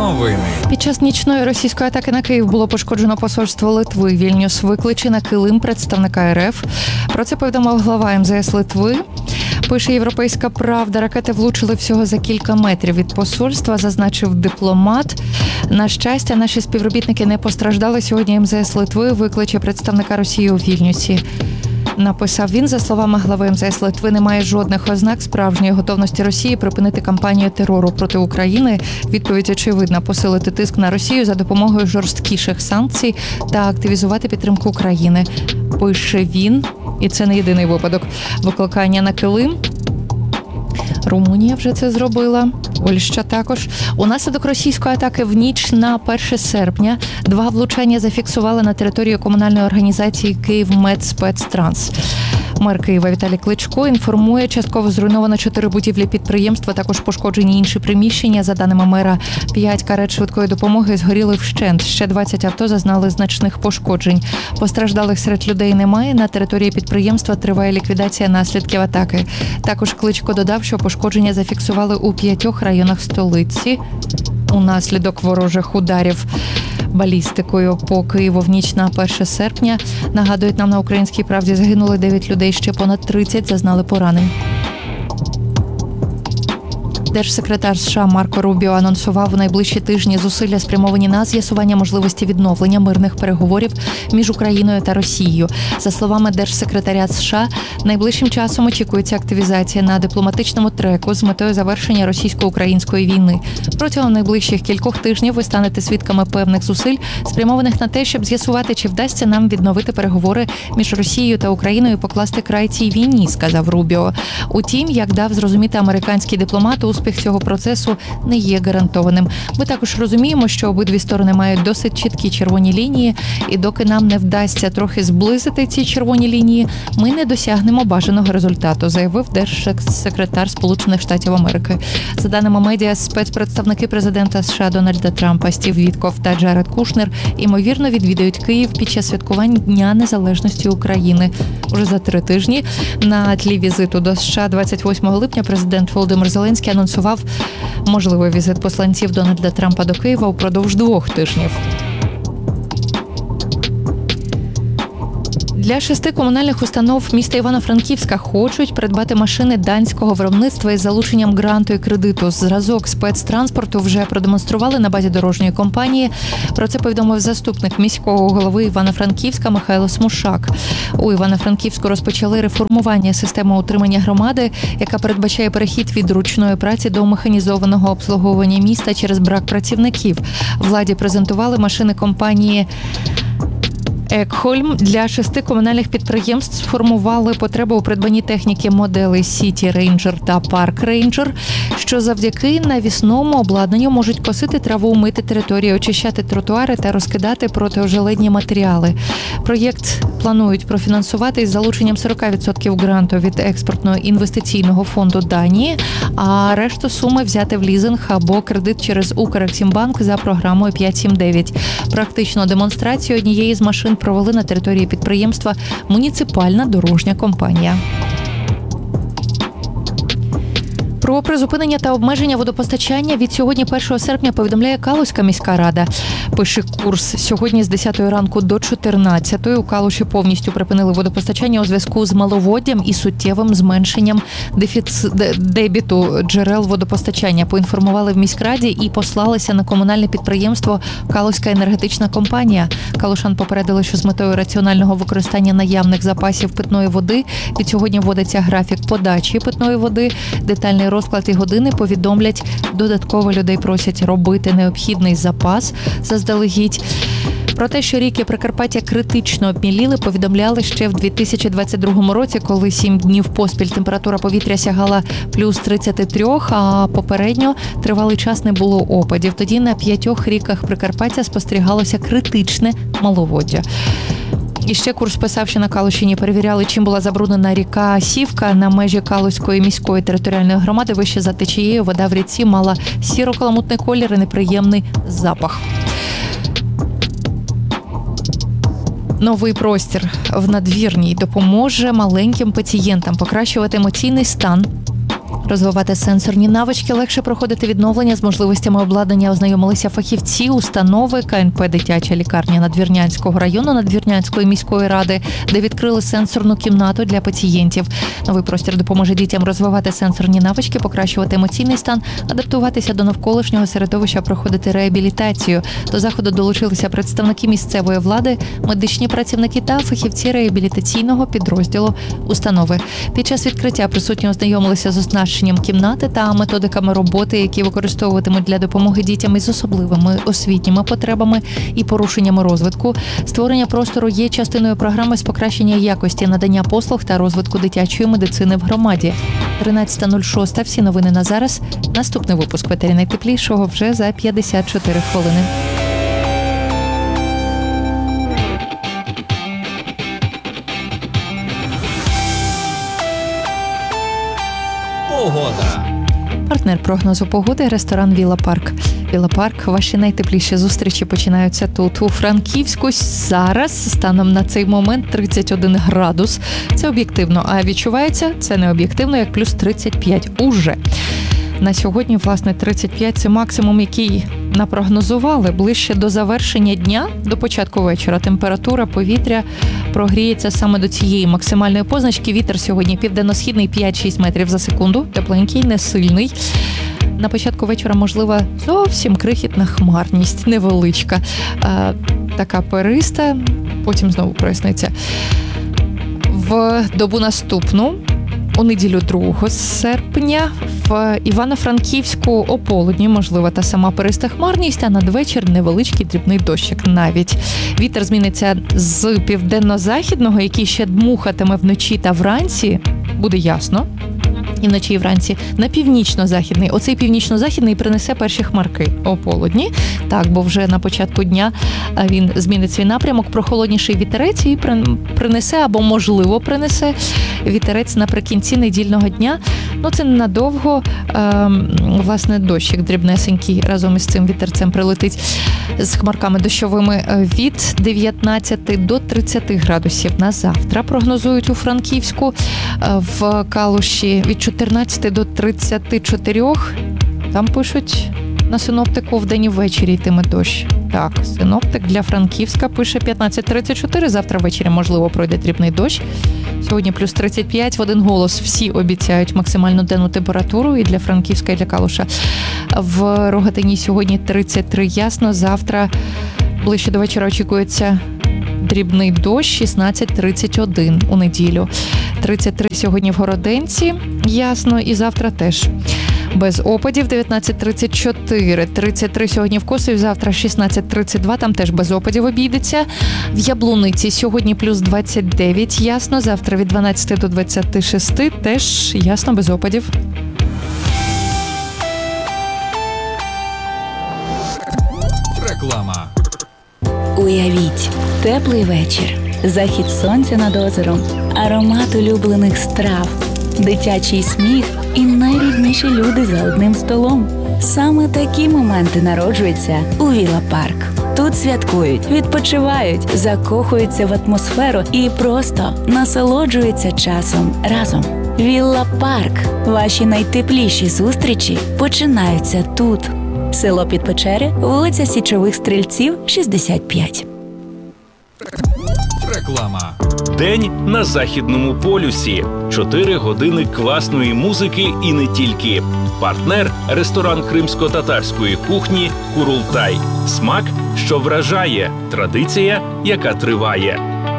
Новини. Під час нічної російської атаки на Київ було пошкоджено посольство Литви. Вільнюс викличе на килим представника РФ. Про це повідомив глава МЗС Литви. Пише «Європейська правда». Ракети влучили всього за кілька метрів від посольства, зазначив дипломат. На щастя, наші співробітники не постраждали. Сьогодні МЗС Литви викличе представника Росії у Вільнюсі. Написав він. За словами глави МЗС Литви, немає жодних ознак справжньої готовності Росії припинити кампанію терору проти України. Відповідь очевидна: посилити тиск на Росію за допомогою жорсткіших санкцій та активізувати підтримку України. Пише він. І це не єдиний випадок викликання на килим. Румунія вже це зробила. Польща також. Унаслідок російської атаки в ніч на 1 серпня 2 влучання зафіксували на території комунальної організації «Київмедспецтранс». Мер Києва Віталій Кличко інформує, частково зруйновано 4 будівлі підприємства, також пошкоджені інші приміщення. За даними мера, 5 карет швидкої допомоги згоріли вщент. Ще 20 авто зазнали значних пошкоджень. Постраждалих серед людей немає. На території підприємства триває ліквідація наслідків атаки. Також Кличко додав, що пошкодження зафіксували у 5 районах столиці унаслідок ворожих ударів балістикою по Києву в ніч на 1 серпня. Нагадують нам, на «Українській правді» загинули 9 людей, ще понад 30 зазнали поранень. Держсекретар США Марко Рубіо анонсував у найближчі тижні зусилля, спрямовані на з'ясування можливості відновлення мирних переговорів між Україною та Росією. За словами держсекретаря США, найближчим часом очікується активізація на дипломатичному треку з метою завершення російсько-української війни. Протягом найближчих кількох тижнів ви станете свідками певних зусиль, спрямованих на те, щоб з'ясувати, чи вдасться нам відновити переговори між Росією та Україною і покласти край цій війні, сказав Рубіо. Утім, як дав зрозуміти американський дипломат, успіх цього процесу не є гарантованим. Ми також розуміємо, що обидві сторони мають досить чіткі червоні лінії, і доки нам не вдасться трохи зблизити ці червоні лінії, ми не досягнемо бажаного результату, заявив держсекретар Сполучених Штатів Америки. За даними медіа, спецпредставники президента США Дональда Трампа Стів Вітков та Джаред Кушнер ймовірно відвідають Київ під час святкувань Дня Незалежності України. Уже за 3 тижні на тлі візиту до США 28 липня президент Володимир Зеленський анонсував можливий візит посланців Дональда Трампа до Києва упродовж 2 тижнів. Для 6 комунальних установ міста Івано-Франківська хочуть придбати машини данського виробництва із залученням гранту і кредиту. Зразок спецтранспорту вже продемонстрували на базі дорожньої компанії. Про це повідомив заступник міського голови Івано-Франківська Михайло Смушак. У Івано-Франківську розпочали реформування системи утримання громади, яка передбачає перехід від ручної праці до механізованого обслуговування міста через брак працівників. Владі презентували машини компанії Екхольм. Для 6 комунальних підприємств сформували потребу у придбанні техніки моделей City Ranger та Park Ranger, що завдяки навісному обладнанню можуть косити траву, мити території, очищати тротуари та розкидати протиожеледні матеріали. Проєкт планують профінансувати із залученням 40% гранту від експортно-інвестиційного фонду Данії, а решту суми взяти в лізинг або кредит через Укрексімбанк за програмою 5-7-9. Практичну демонстрацію однієї з машин провели на території підприємства муніципальна дорожня компанія. Про призупинення та обмеження водопостачання від сьогодні 1 серпня повідомляє Калузька міська рада. Пише Курс. Сьогодні з 10 ранку до 14 у Калуші повністю припинили водопостачання у зв'язку з маловоддям і суттєвим зменшенням дебіту джерел водопостачання. Поінформували в міськраді і послалися на комунальне підприємство Калузька енергетична компанія. Калушан попередили, що з метою раціонального використання наявних запасів питної води від сьогодні вводиться графік подачі питної води. Детальний розклад і години повідомлять. Додатково людей просять робити необхідний запас заздалегідь. Про те, що ріки Прикарпаття критично обміліли, повідомляли ще в 2022 році, коли 7 днів поспіль температура повітря сягала плюс 33, а попередньо тривалий час не було опадів. Тоді на 5 ріках Прикарпаття спостерігалося критичне маловоддя. І ще Курс писав, що на Калущині перевіряли, чим була забруднена ріка Сівка. На межі Калузької міської територіальної громади вище за течією вода в ріці мала сіро-каламутний колір і неприємний запах. Новий простір в Надвірній допоможе маленьким пацієнтам покращувати емоційний стан Розвивати сенсорні навички, легше проходити відновлення з можливостями обладнання ознайомилися фахівці установи КНП «Дитяча лікарня» Надвірнянського району Надвірнянської міської ради, де відкрили сенсорну кімнату для пацієнтів. Новий простір допоможе дітям розвивати сенсорні навички, покращувати емоційний стан, адаптуватися до навколишнього середовища, проходити реабілітацію. До заходу долучилися представники місцевої влади, медичні працівники та фахівці реабілітаційного підрозділу установи. Під час відкриття присутні ознайомилися з оснащенням кімнати та методиками роботи, які використовуватимуть для допомоги дітям із особливими освітніми потребами і порушеннями розвитку. Створення простору є частиною програми з покращення якості надання послуг та розвитку дитячої медицини в громаді. 13.06. Всі новини на зараз. Наступний випуск «Ветері найтеплішого» вже за 54 хвилини. Погода. Партнер прогнозу погоди – ресторан «Вілла Парк». «Вілла Парк» – ваші найтепліші зустрічі починаються тут, у Франківську. Зараз, станом на цей момент, 31 градус. Це об'єктивно, а відчувається це не об'єктивно, як плюс 35 уже. На сьогодні, власне, 35 – це максимум, який напрогнозували. Ближче до завершення дня, до початку вечора, температура повітря прогріється саме до цієї максимальної позначки. Вітер сьогодні південно-східний 5-6 метрів за секунду, тепленький, не сильний. На початку вечора можлива зовсім крихітна хмарність, невеличка, така периста, потім знову проясниться. В добу наступну, у неділю 2 серпня, в Івано-Франківську ополудні, можливо, та сама периста хмарність, а надвечір невеличкий дрібний дощик навіть. Вітер зміниться з південно-західного, який ще дмухатиме вночі та вранці, буде ясно, і вночі і вранці, на північно-західний. Оцей північно-західний принесе перші хмарки ополудні. Так, бо вже на початку дня він змінить свій напрямок, прохолодніший вітерець і принесе, або можливо принесе вітерець наприкінці недільного дня. Ну, це ненадовго, власне, дощик дрібнесенький разом із цим вітерцем прилетить з хмарками дощовими від 19 до 30 градусів на завтра. Прогнозують у Франківську, в Калуші від 14 до 34. Там пишуть на синоптику вдень і ввечері йтиме дощ. Так, синоптик для Франківська пише 15-34. Завтра ввечері, можливо, пройде дрібний дощ. Сьогодні плюс 35. В один голос всі обіцяють максимальну денну температуру і для Франківська, і для Калуша. В Рогатині сьогодні 33 ясно. Завтра ближче до вечора очікується дрібний дощ, 16-31 у неділю. 33 сьогодні в Городенці, ясно, і завтра теж. Без опадів 19-34, 33 сьогодні в Косові, завтра 16-32, там теж без опадів обійдеться. В Яблуниці сьогодні плюс 29, ясно, завтра від 12 до 26, теж ясно, без опадів. Реклама. Уявіть, теплий вечір, захід сонця над озером, аромат улюблених страв, дитячий сміх і найрідніші люди за одним столом. Саме такі моменти народжуються у Вілла Парк. Тут святкують, відпочивають, закохуються в атмосферу і просто насолоджуються часом разом. Вілла Парк. Ваші найтепліші зустрічі починаються тут. Село Підпечери, вулиця Січових Стрільців, 65. Реклама. День на Західному полюсі. 4 години класної музики і не тільки. Партнер – ресторан кримсько-татарської кухні «Курултай». Смак, що вражає. Традиція, яка триває.